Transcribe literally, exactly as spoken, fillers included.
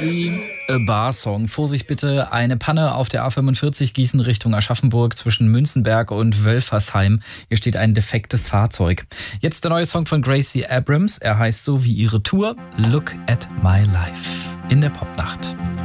Gracie, A Bar Song. Vorsicht bitte, eine Panne auf der A fünfundvierzig Gießen Richtung Aschaffenburg zwischen Münzenberg und Wölfersheim. Hier steht ein defektes Fahrzeug. Jetzt der neue Song von Gracie Abrams. Er heißt so wie ihre Tour, Look at My Life. In der Popnacht.